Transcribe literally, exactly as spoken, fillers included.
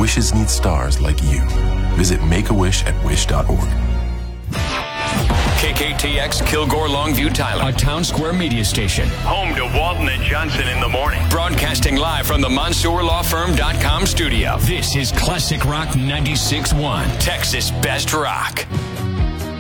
Wishes need stars like you. Visit Make-A-Wish at wish dot org. K K T X Kilgore Longview Tyler, a Town Square media station. Home to Walton and Johnson in the morning. Broadcasting live from the Mansour Law Firm dot com studio. This is Classic Rock ninety-six point one, Texas Best Rock.